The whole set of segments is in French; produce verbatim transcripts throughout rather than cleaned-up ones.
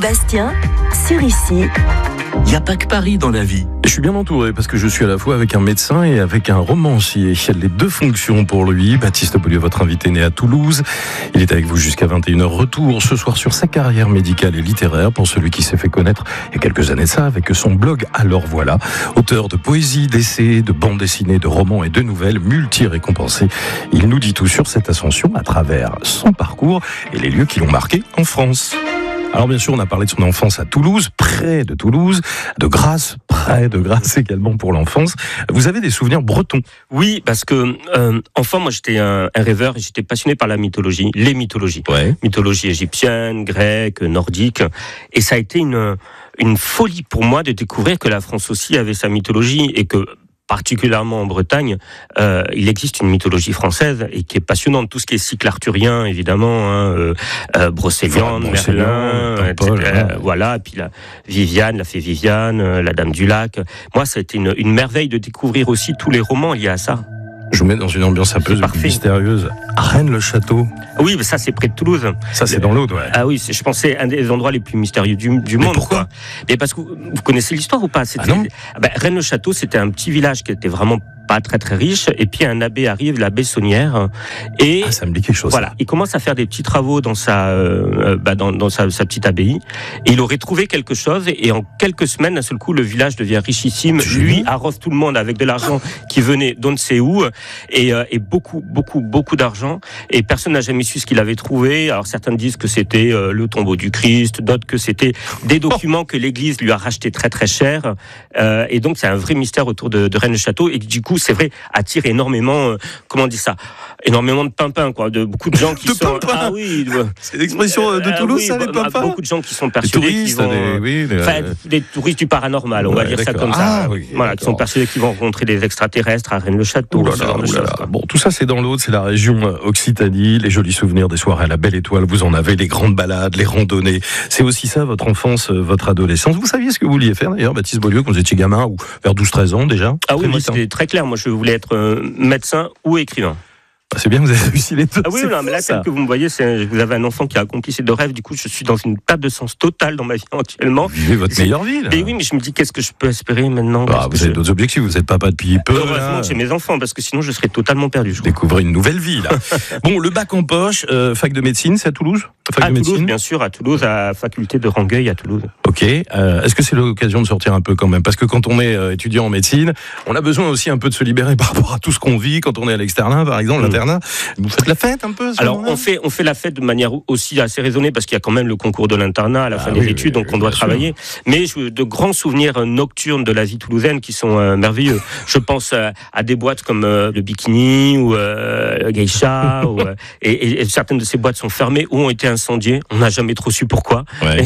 Bastien, sur Ici. Il n'y a pas que Paris dans la vie. Je suis bien entouré parce que je suis à la fois avec un médecin et avec un romancier. Il y a les deux fonctions pour lui. Baptiste Beaulieu, votre invité né à Toulouse. Il est avec vous jusqu'à vingt et une heures. Retour ce soir sur sa carrière médicale et littéraire pour celui qui s'est fait connaître il y a quelques années de ça avec son blog Alors Voilà. Auteur de poésie, d'essais, de bandes dessinées, de romans et de nouvelles multi-récompensés. Il nous dit tout sur cette ascension à travers son parcours et les lieux qui l'ont marqué en France. Alors bien sûr, on a parlé de son enfance à Toulouse, près de Toulouse, de Grasse, près de Grasse également pour l'enfance. Vous avez des souvenirs bretons? Oui, parce que euh, enfant, moi j'étais un, un rêveur et j'étais passionné par la mythologie, les mythologies. Ouais. Mythologie égyptienne, grecque, nordique. Et ça a été une, une folie pour moi de découvrir que la France aussi avait sa mythologie et que particulièrement en Bretagne, euh, il existe une mythologie française et qui est passionnante. Tout ce qui est cycle arthurien, évidemment, hein, euh, euh, Brocéliande, Merlin, euh, Paul, euh, voilà, et puis la Viviane, la fée Viviane, euh, la Dame du Lac. Moi, ça a été une, une merveille de découvrir aussi tous les romans liés à ça. Je vous mets dans une ambiance un peu mystérieuse. Rennes-le-Château. Oui, mais ça, c'est près de Toulouse. Ça, c'est dans l'Aude, ouais. Ah oui, c'est, je pensais, un des endroits les plus mystérieux du, du monde. Pourquoi? Quoi. Mais parce que vous, vous connaissez l'histoire ou pas? C'était, ah non ben, Rennes-le-Château, c'était un petit village qui était vraiment pas très très riche, et puis un abbé arrive, l'abbé Saunière, et ah, ça me dit quelque chose. Voilà, ça. il commence à faire des petits travaux dans sa, euh, bah, dans, dans sa, sa petite abbaye, et il aurait trouvé quelque chose, et en quelques semaines, d'un seul coup, le village devient richissime. Lui arrose tout le monde avec de l'argent qui venait d'on ne sait où, et, euh, et beaucoup, beaucoup, beaucoup d'argent, et personne n'a jamais su ce qu'il avait trouvé. Alors certains disent que c'était euh, le tombeau du Christ, d'autres que c'était des documents que l'Église lui a rachetés très très cher, euh, et donc c'est un vrai mystère autour de, de Rennes-le-Château, et du coup, c'est vrai, attire énormément, euh, comment on dit ça, énormément de pimpins, quoi, de beaucoup de gens qui de sont, pimpins. ah oui, de, c'est l'expression de Toulouse, euh, oui, ça, les pimpins. Beaucoup de gens qui sont persuadés, les touristes, qu'ils vont, des, oui, les, enfin, des touristes du paranormal, on ouais, va dire d'accord. ça comme ah, ça, oui, voilà, qui sont persuadés qu'ils vont rencontrer des extraterrestres à Rennes-le-Château. Là là, choses, bon, tout ça, c'est dans l'Aude, c'est la région Occitanie, les jolis souvenirs des soirées à la Belle Étoile, vous en avez, les grandes balades, les randonnées. C'est aussi ça, votre enfance, votre adolescence. Vous saviez ce que vous vouliez faire, d'ailleurs, Baptiste Beaulieu, quand vous étiez gamin, ou vers douze treize ans déjà? Ah oui, moi, vite, c'était hein. très clair. Moi, je voulais être euh, médecin ou écrivain. C'est bien, vous avez réussi les deux. Ah oui, non, mais là, tel que vous me voyez, c'est, vous avez un enfant qui a accompli ses deux rêves. Du coup, je suis dans une perte de sens totale dans ma vie actuellement. Vous vivez votre c'est... meilleure vie, là. Mais oui, mais je me dis, qu'est-ce que je peux espérer maintenant? Bah, vous avez je... d'autres objectifs, vous n'êtes papa depuis peu. Heureusement que j'ai mes enfants, parce que sinon, je serais totalement perdu. Je Découvrir une nouvelle vie, là. Bon, le bac en poche, euh, fac de médecine, c'est à Toulouse? Fac à de Toulouse, médecine bien sûr, à Toulouse, à la faculté de Rangueil, à Toulouse. Ok. Euh, est-ce que c'est l'occasion de sortir un peu quand même? Parce que quand on est euh, étudiant en médecine, on a besoin aussi un peu de se libérer par rapport à tout ce qu'on vit quand on est à l'externat, par exemple, mmh. l'internat. Vous faites la fête un peu? Alors, on fait, on fait la fête de manière aussi assez raisonnée, parce qu'il y a quand même le concours de l'internat à la ah, fin oui, des études, oui, donc oui, on doit travailler. Sûr. Mais je, de grands souvenirs nocturnes de la vie toulousaine qui sont euh, merveilleux. Je pense euh, à des boîtes comme euh, le Bikini ou euh, Geisha, ou, euh, et, et, et certaines de ces boîtes sont fermées ou ont été incendiées. On n'a jamais trop su pourquoi. Ouais.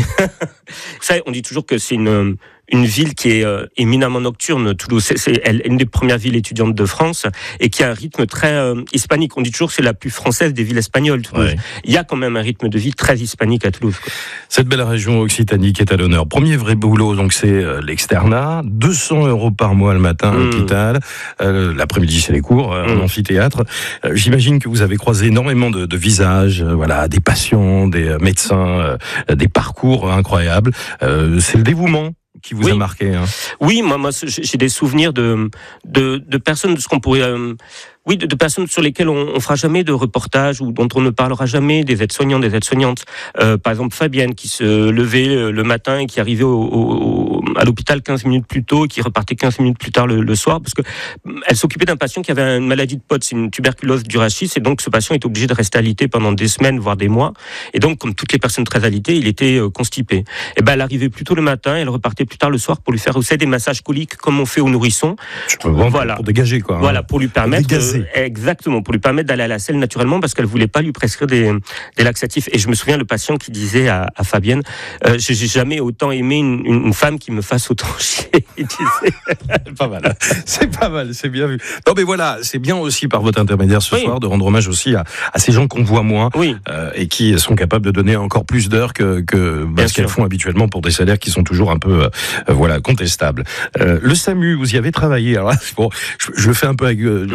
Ça, on dit toujours que c'est une... une ville qui est euh, éminemment nocturne. Toulouse, c'est, c'est elle, une des premières villes étudiantes de France et qui a un rythme très euh, hispanique. On dit toujours que c'est la plus française des villes espagnoles, Toulouse. Ouais. Il y a quand même un rythme de vie très hispanique à Toulouse, quoi. Cette belle région Occitanie qui est à l'honneur. Premier vrai boulot, donc c'est euh, l'externat. deux cents euros par mois le matin à l'hôpital. Mmh. Euh, l'après-midi, c'est les cours euh, mmh. en amphithéâtre. Euh, j'imagine que vous avez croisé énormément de, de visages, euh, voilà, des patients, des euh, médecins, euh, des parcours incroyables. Euh, c'est le dévouement qui vous oui. a marqué, hein. Oui, moi, moi, j'ai des souvenirs de, de, de personnes, de ce qu'on pourrait, euh, oui, de, de personnes sur lesquelles on, on fera jamais de reportage ou dont on ne parlera jamais, des aides-soignants, des aides-soignantes. Euh, par exemple, Fabienne, qui se levait le matin et qui arrivait au, au, à l'hôpital quinze minutes plus tôt et qui repartait quinze minutes plus tard le, le soir, parce que elle s'occupait d'un patient qui avait une maladie de Potte, c'est une tuberculose du rachis, et donc ce patient est obligé de rester alité pendant des semaines, voire des mois. Et donc, comme toutes les personnes très alitées, il était euh, constipé. Et ben, elle arrivait plus tôt le matin, elle repartait plus tard le soir pour lui faire aussi des massages coliques comme on fait aux nourrissons. Voilà. Pour dégager, quoi. Hein. Voilà, pour lui permettre, euh, exactement, pour lui permettre d'aller à la selle naturellement, parce qu'elle voulait pas lui prescrire des, des laxatifs. Et je me souviens le patient qui disait à, à Fabienne, euh, j'ai jamais autant aimé une, une femme qui me fasse autant chier. Il disait. C'est pas mal. C'est pas mal, c'est bien vu. Non, mais voilà, c'est bien aussi par votre intermédiaire ce oui. soir de rendre hommage aussi à, à ces gens qu'on voit moins oui. euh, et qui sont capables de donner encore plus d'heures que, que bah, ce qu'elles font habituellement pour des salaires qui sont toujours un peu, euh, voilà, contestables. Euh, le SAMU, vous y avez travaillé. Alors, bon, je, je le fais un peu avec euh, le mmh. sourire parce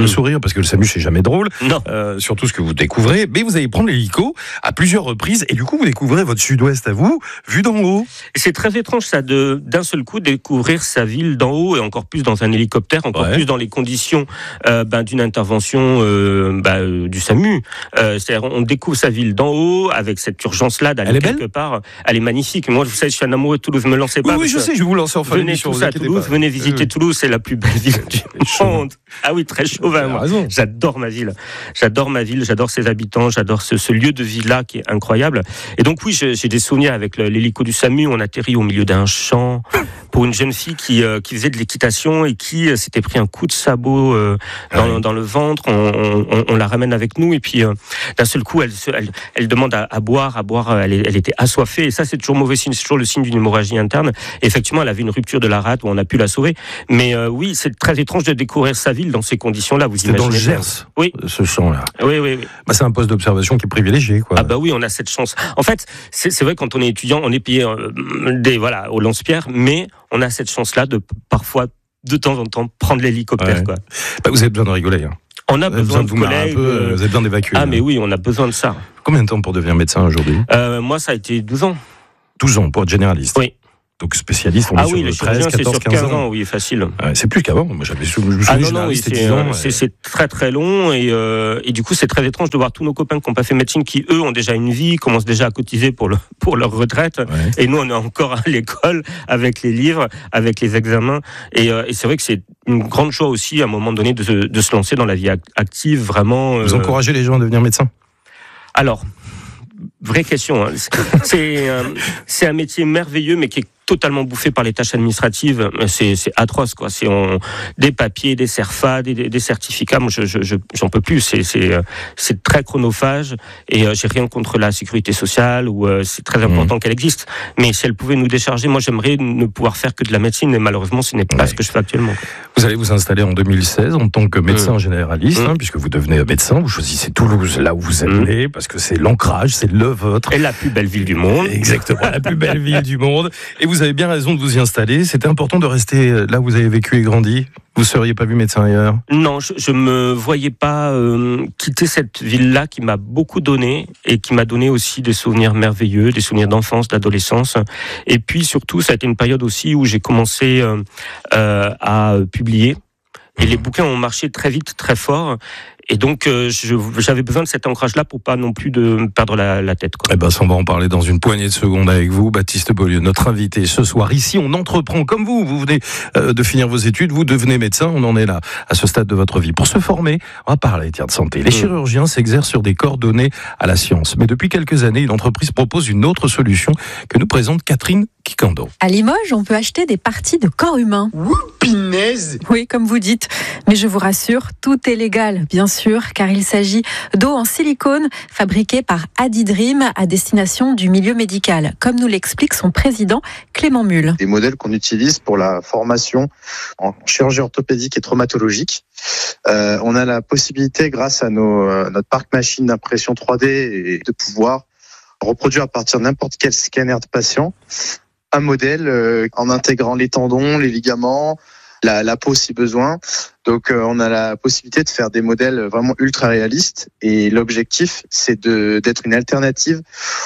parce que le SAMU c'est jamais drôle. Non. Euh, surtout ce que vous découvrez. Mais vous allez prendre l'hélico à plusieurs reprises et du coup vous découvrez votre sud-ouest à vous, vu d'en haut. Et c'est très étrange ça, de, d'un seul coup découvrir sa ville d'en haut et encore plus dans un hélicoptère, encore Ouais. plus dans les conditions euh, ben, d'une intervention euh, ben, euh, du SAMU. Euh, c'est-à-dire on découvre sa ville d'en haut avec cette urgence-là d'aller Elle est quelque belle part. Elle est magnifique. Moi, vous savez, je suis un amoureux de Toulouse. Me lancez pas. Oui, oui, je sais, je vais vous lancer en fin Venez d'émission. tous vous à inquiétez Toulouse, pas. venez visiter Oui, oui. Toulouse, c'est la plus belle ville du Chauvin. monde. Ah oui, très chauvin. Vous Moi. avez raison. J'adore ma ville. J'adore ma ville, j'adore ses habitants, j'adore ce, ce lieu de vie-là qui est incroyable. Et donc oui, j'ai, j'ai des souvenirs avec le, l'hélico du SAMU. On atterrit au milieu d'un champ pour une jeune fille qui, euh, qui faisait de l'équitation et qui euh, s'était pris un coup de sabot euh, dans, Ouais. dans le ventre. On, on, on la ramène avec nous et puis euh, d'un seul coup, elle, se, elle, elle demande à, à boire, à boire. Elle, elle était assoiffée et ça, c'est toujours mauvais signe. C'est toujours le signe d'une hémorragie interne. Et effectivement, elle avait une rupture de la rate où on a pu la sauver. Mais euh, oui, c'est très étrange de découvrir sa ville dans ces conditions-là. Vous C'est dans le imaginez bien. Gers, Oui. ce champ-là. Oui, oui, oui. Bah, c'est un poste d'observation qui est privilégié, quoi. Ah bah oui, on a cette chance. En fait, c'est, c'est vrai quand on est étudiant, on est payé euh, des voilà au lance-pierre, mais on a cette chance-là de parfois, de temps en temps, prendre l'hélicoptère. Ouais. Quoi. Bah, vous avez besoin de rigoler. Hein. On a Vous avez besoin de vous marrer collègues. un peu, euh, vous avez besoin d'évacuer. Ah hein. mais oui, on a besoin de ça. Combien de temps pour devenir médecin aujourd'hui? Euh, moi, ça a été douze ans. douze ans pour être généraliste. Oui. Donc spécialiste, on est Ah sur oui, le treize, chirurgien, c'est quatorze, sur quinze quinze ans. ans, oui, facile. Ouais, c'est plus qu'avant. Moi, j'avais sou- je me Ah souviens, non, non, oui, généraliste, c'était c'est, dix ans. euh, c'est, c'est très très long et, euh, et du coup c'est très étrange de voir tous nos copains qui n'ont pas fait médecine, qui eux ont déjà une vie, commencent déjà à cotiser pour, le, pour leur retraite Ouais. et nous on est encore à l'école avec les livres, avec les examens et, euh, et c'est vrai que c'est une grande joie aussi à un moment donné de se, de se lancer dans la vie ac- active vraiment. Vous euh, encouragez les gens à devenir médecin? Alors, vraie question, hein. c'est, euh, c'est un métier merveilleux mais qui est totalement bouffé par les tâches administratives, c'est, c'est atroce quoi. C'est on, des papiers, des cerfas, des, des certificats. Moi, je, je, je, j'en peux plus. C'est, c'est, c'est très chronophage et euh, j'ai rien contre la sécurité sociale ou euh, c'est très important mmh. qu'elle existe. Mais si elle pouvait nous décharger, moi, j'aimerais ne pouvoir faire que de la médecine. Et malheureusement, ce n'est pas ouais. ce que je fais actuellement. Vous allez vous installer en deux mille seize en tant que médecin mmh. généraliste, mmh. hein, puisque vous devenez médecin. Vous choisissez Toulouse, là où vous êtes mmh. né, parce que c'est l'ancrage, c'est le vôtre. Et la plus belle ville du monde. Exactement, la plus belle ville du monde. Et vous avez bien raison de vous y installer. C'était important de rester là où vous avez vécu et grandi. Vous ne seriez pas vu médecin ailleurs? Non, je ne me voyais pas euh, quitter cette ville-là qui m'a beaucoup donné et qui m'a donné aussi des souvenirs merveilleux, des souvenirs d'enfance, d'adolescence. Et puis surtout, ça a été une période aussi où j'ai commencé euh, euh, à publier. Et les bouquins ont marché très vite, très fort. Et donc, euh, je, j'avais besoin de cet ancrage-là pour pas non plus de me perdre la, la tête. Quoi. Eh ben, ça, on va en parler dans une poignée de secondes avec vous, Baptiste Beaulieu, notre invité ce soir. Ici, on entreprend comme vous. Vous venez euh, de finir vos études, vous devenez médecin. On en est là, à ce stade de votre vie. Pour se former, on va parler tiens, de santé. Les mmh. chirurgiens s'exercent sur des corps donnés à la science. Mais depuis quelques années, une entreprise propose une autre solution que nous présente Catherine Kikando. À Limoges, on peut acheter des parties de corps humain. Whoopinaise. Oui, comme vous dites. Mais je vous rassure, tout est légal, bien sûr, car il s'agit d'eau en silicone fabriquée par Adidream à destination du milieu médical, comme nous l'explique son président Clément Mule. Des modèles qu'on utilise pour la formation en chirurgie orthopédique et traumatologique. Euh, on a la possibilité, grâce à nos, euh, notre parc machine d'impression trois D, et de pouvoir reproduire à partir de n'importe quel scanner de patient un modèle euh, en intégrant les tendons, les ligaments, la, la peau si besoin. Donc euh, on a la possibilité de faire des modèles vraiment ultra réalistes et l'objectif c'est de d'être une alternative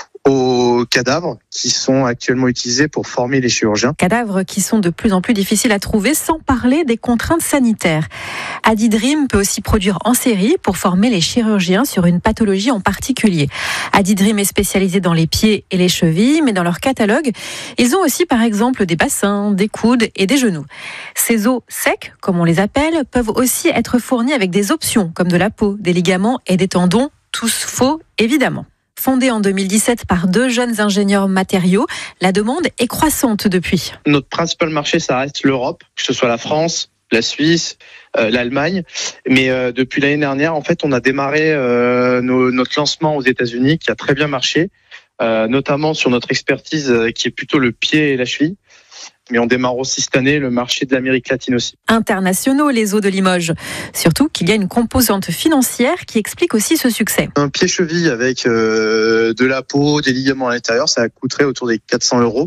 aux cadavres qui sont actuellement utilisés pour former les chirurgiens. Cadavres qui sont de plus en plus difficiles à trouver, sans parler des contraintes sanitaires. Adidream peut aussi produire en série pour former les chirurgiens sur une pathologie en particulier. Adidream est spécialisé dans les pieds et les chevilles, mais dans leur catalogue, ils ont aussi par exemple des bassins, des coudes et des genoux. Ces os secs, comme on les appelle, peuvent aussi être fournis avec des options comme de la peau, des ligaments et des tendons, tous faux évidemment. Fondée en deux mille dix-sept par deux jeunes ingénieurs matériaux, la demande est croissante depuis. Notre principal marché, ça reste l'Europe, que ce soit la France, la Suisse, euh, l'Allemagne. Mais euh, depuis l'année dernière, en fait, on a démarré euh, nos, notre lancement aux États-Unis, qui a très bien marché, euh, notamment sur notre expertise euh, qui est plutôt le pied et la cheville. Mais on démarre aussi cette année le marché de l'Amérique latine aussi. Internationaux, les os de Limoges. Surtout qu'il y a une composante financière qui explique aussi ce succès. Un pied-cheville avec euh, de la peau, des ligaments à l'intérieur, ça coûterait autour des quatre cents euros.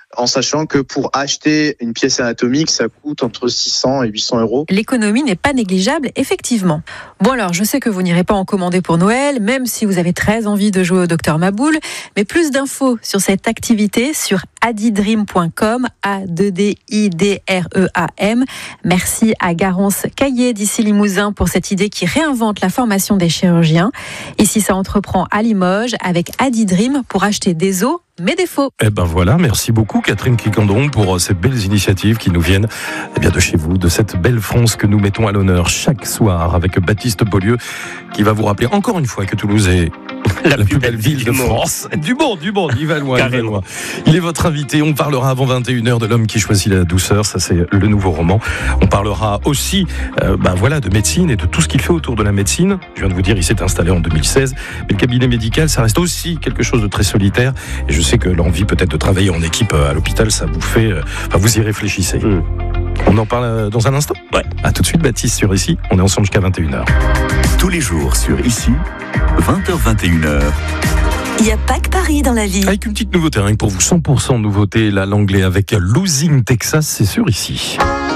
en sachant que pour acheter une pièce anatomique, ça coûte entre six cents et huit cents euros. L'économie n'est pas négligeable, effectivement. Bon alors, je sais que vous n'irez pas en commander pour Noël, même si vous avez très envie de jouer au docteur Maboul, mais plus d'infos sur cette activité sur adidream point com, A deux D I D R E A M. Merci à Garance Caillé d'ici Limousin pour cette idée qui réinvente la formation des chirurgiens. Ici, ça entreprend à Limoges avec Adidream pour acheter des os mais des faux. Eh ben voilà, merci beaucoup Catherine Quiquendron pour ces belles initiatives qui nous viennent eh bien de chez vous, de cette belle France que nous mettons à l'honneur chaque soir avec Baptiste Beaulieu qui va vous rappeler encore une fois que Toulouse est la, la plus belle ville de France. Du bon, du bon, il va loin, il va loin. Il est votre invité, on parlera avant vingt et une heures de l'homme qui choisit la douceur, ça c'est le nouveau roman. On parlera aussi euh, ben voilà, de médecine et de tout ce qu'il fait autour de la médecine. Je viens de vous dire, il s'est installé en deux mille seize, mais le cabinet médical, ça reste aussi quelque chose de très solitaire et je sais que l'envie peut-être de travailler en équipe à l'hôpital, ça vous fait, enfin vous y réfléchissez. Mmh. On en parle dans un instant ? Ouais. À tout de suite Baptiste sur Ici, on est ensemble jusqu'à vingt et une heures. Tous les jours sur Ici, vingt heures vingt et une heures. Il n'y a pas que Paris dans la vie. Avec une petite nouveauté, hein, pour vous, cent pour cent nouveauté, là l'anglais avec Losing Texas, c'est sur Ici.